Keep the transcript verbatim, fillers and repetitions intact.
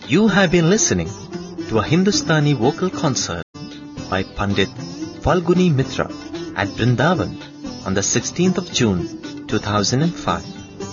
You have been listening to a Hindustani vocal concert by Pandit Falguni Mitra at Vrindavan on the sixteenth of June two thousand five.